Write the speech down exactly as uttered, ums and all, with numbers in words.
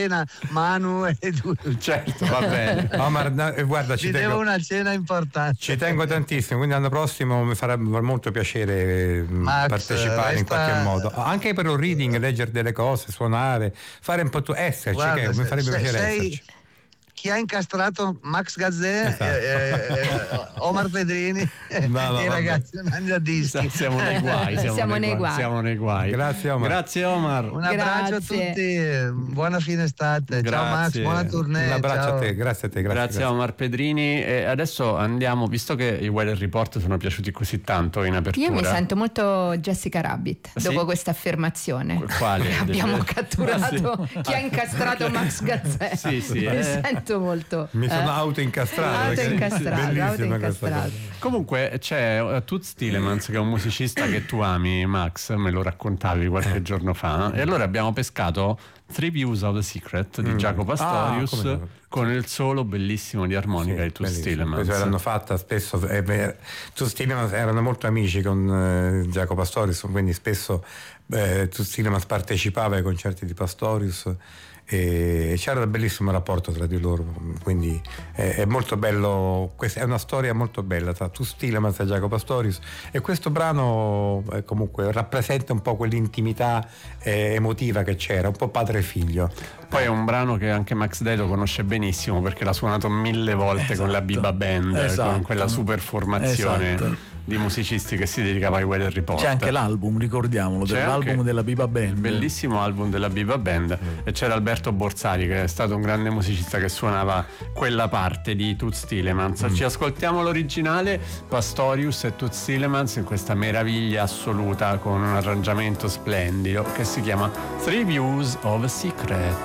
cena, Manu e tu. Certo, va bene. Omar, no, guarda, ci Ti tengo, devo una cena importante. ci tengo tantissimo, quindi l'anno prossimo mi farà molto piacere Max, partecipare resta... in qualche modo, anche per un reading, leggere delle cose, suonare, fare un po' tu, esserci, Guarda, che se, mi farebbe se, piacere sei... esserci. Chi ha incastrato Max Gazzè, Esatto. eh, eh, Omar Pedrini no, no, e i ragazzi mangia dischi. Siamo nei guai, siamo, Siamo nei, nei guai, guai. siamo nei guai. Grazie Omar. Grazie Omar. Un abbraccio Grazie. a tutti, buona fine estate. Ciao Max, Grazie. buona tournée. Un abbraccio ciao. a te, grazie a te. Grazie, Grazie a Omar Pedrini. E adesso andiamo, visto che i Weather Report sono piaciuti così tanto in apertura. Io mi sento molto Jessica Rabbit Sì? dopo questa affermazione. Quale? Abbiamo Delle- catturato chi ha incastrato Max Gazzè. Sì, sì, Mi eh. sento molto. Mi sono eh? autoincastrato. perché- Autoincastrato, bellissima autoincastrato. questa cosa. Comunque c'è uh, Toots Thielemans, che è un musicista che tu ami, Max, me lo raccontavi qualche giorno fa, e allora abbiamo pescato Three Views of the Secret di Mm. Jaco Pastorius, Ah, come no. con il solo bellissimo di armonica di Toots bellissimo. Thielemans. Questo l'hanno fatta spesso, eh, beh, Toots Thielemans erano molto amici con eh, Jaco Pastorius, quindi spesso eh, Toots Thielemans partecipava ai concerti di Pastorius e c'era un bellissimo rapporto tra di loro, quindi è, è molto bello, questa è una storia molto bella tra Toots Thielemans e Jaco Pastorius, e questo brano eh, comunque rappresenta un po' quell'intimità eh, emotiva che c'era, un po' padre e figlio. Poi è un brano che anche Max Day lo conosce benissimo, perché l'ha suonato mille volte Esatto. con la Biba Band, Esatto. con quella super formazione Esatto. di musicisti che si dedicava ai Weather Report. C'è anche l'album, ricordiamolo, C'è dell'album anche della Biba Band. il bellissimo album della Biba Band, e c'era Alberto Borsari, che è stato un grande musicista che suonava quella parte di Toots Thielemans. Ci ascoltiamo l'originale, Pastorius e Toots Thielemans, in questa meraviglia assoluta con un arrangiamento splendido che si chiama Three Views of a Secret.